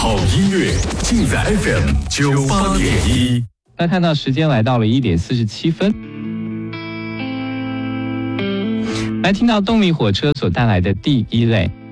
好音乐尽在 FM 98.1。 那看到时间来到了1点47分，来听到动力火车所带来的第一类。